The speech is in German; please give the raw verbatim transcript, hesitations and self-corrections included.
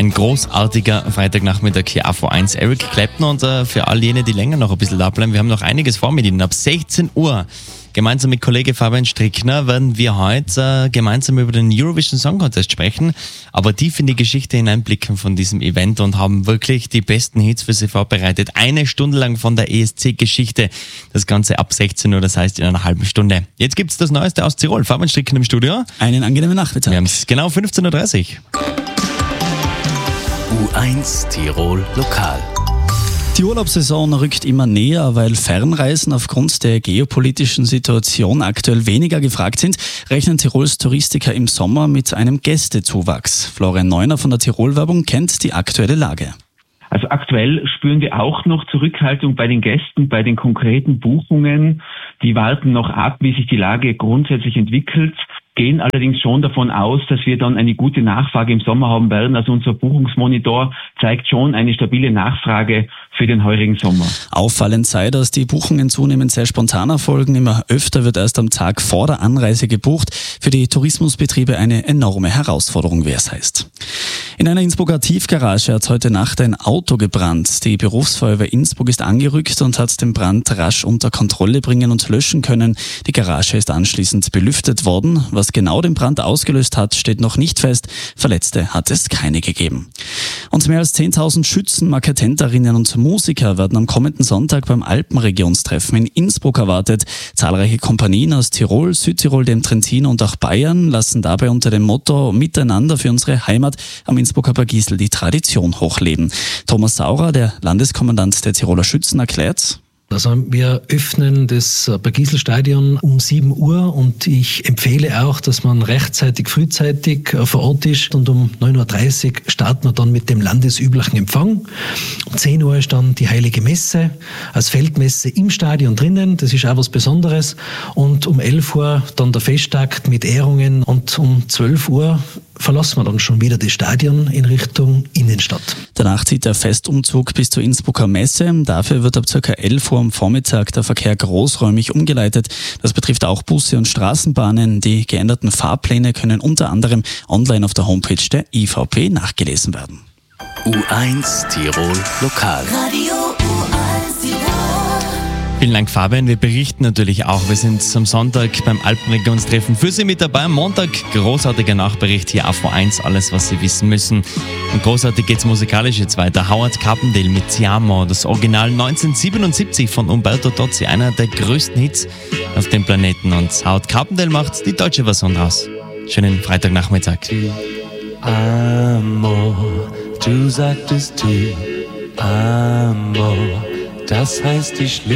Ein großartiger Freitagnachmittag hier A V eins. Eric Clapton und äh, für all jene, die länger noch ein bisschen da bleiben, wir haben noch einiges vor mit Ihnen. Ab sechzehn Uhr gemeinsam mit Kollege Fabian Strickner werden wir heute äh, gemeinsam über den Eurovision Song Contest sprechen, aber tief in die Geschichte hineinblicken von diesem Event und haben wirklich die besten Hits für Sie vorbereitet. Eine Stunde lang von der E S C-Geschichte. Das Ganze ab sechzehn Uhr, das heißt in einer halben Stunde. Jetzt gibt's das Neueste aus Tirol. Fabian Strickner im Studio. Einen angenehmen Nachmittag. Wir haben es genau fünfzehn Uhr dreißig. U eins Tirol Lokal. Die Urlaubssaison rückt immer näher, weil Fernreisen aufgrund der geopolitischen Situation aktuell weniger gefragt sind, rechnen Tirols Touristiker im Sommer mit einem Gästezuwachs. Florian Neuner von der Tirol-Werbung kennt die aktuelle Lage. Also aktuell spüren wir auch noch Zurückhaltung bei den Gästen, bei den konkreten Buchungen. Die warten noch ab, wie sich die Lage grundsätzlich entwickelt, gehen allerdings schon davon aus, dass wir dann eine gute Nachfrage im Sommer haben werden. Also unser Buchungsmonitor zeigt schon eine stabile Nachfrage für den heurigen Sommer. Auffallend sei, dass die Buchungen zunehmend sehr spontan erfolgen. Immer öfter wird erst am Tag vor der Anreise gebucht. Für die Tourismusbetriebe eine enorme Herausforderung, wie es heißt. In einer Innsbrucker Tiefgarage hat heute Nacht ein Auto gebrannt. Die Berufsfeuerwehr Innsbruck ist angerückt und hat den Brand rasch unter Kontrolle bringen und löschen können. Die Garage ist anschließend belüftet worden. Was genau den Brand ausgelöst hat, steht noch nicht fest. Verletzte hat es keine gegeben. Und mehr als zehntausend Schützen, Marketenterinnen und Musiker werden am kommenden Sonntag beim Alpenregionstreffen in Innsbruck erwartet. Zahlreiche Kompanien aus Tirol, Südtirol, dem Trentin und auch Bayern lassen dabei unter dem Motto Miteinander für unsere Heimat am Innsbrucker Bergisel die Tradition hochleben. Thomas Saurer, der Landeskommandant der Tiroler Schützen, erklärt: Also wir öffnen das Bergiselstadion um sieben Uhr und ich empfehle auch, dass man rechtzeitig, frühzeitig vor Ort ist, und um neun Uhr dreißig starten wir dann mit dem landesüblichen Empfang. Um zehn Uhr ist dann die Heilige Messe als Feldmesse im Stadion drinnen, das ist auch was Besonderes, und um elf Uhr dann der Festakt mit Ehrungen und um zwölf Uhr verlassen wir dann schon wieder das Stadion in Richtung Innenstadt. Danach zieht der Festumzug bis zur Innsbrucker Messe. Dafür wird ab ca. elf Uhr am Vormittag der Verkehr großräumig umgeleitet. Das betrifft auch Busse und Straßenbahnen. Die geänderten Fahrpläne können unter anderem online auf der Homepage der I V P nachgelesen werden. U eins Tirol Lokal. Radio U eins Tirol. Vielen Dank, Fabian. Wir berichten natürlich auch. Wir sind am Sonntag beim Alpenregionstreffen für Sie mit dabei. Am Montag großartiger Nachbericht hier A V eins, alles, was Sie wissen müssen. Und großartig geht's musikalisch jetzt weiter. Howard Carpendale mit Ti Amo, das Original neunzehnhundertsiebenundsiebzig von Umberto Tozzi, einer der größten Hits auf dem Planeten. Und Howard Carpendale macht die deutsche Version draus. Schönen Freitagnachmittag. Amor, du sagtest Ti Amo, das heißt ich liebe